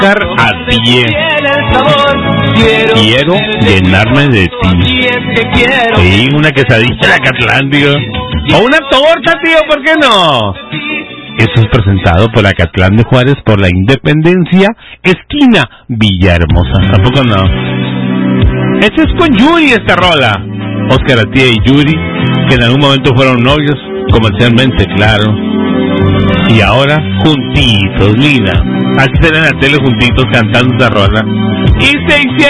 Oscar Atié. Quiero llenarme de ti. Sí, una quesadilla de Acatlán, tío. O una torta, tío, ¿por qué no? Eso es presentado por Acatlán de Juárez, por la Independencia, esquina Villahermosa. ¿Tampoco no? Este es con Yuri, esta rola. Oscar Atié y Yuri, que en algún momento fueron novios, comercialmente, claro. Y ahora, juntitos, Lina. Así serán en la tele juntitos cantando esta rola. Y se hicieron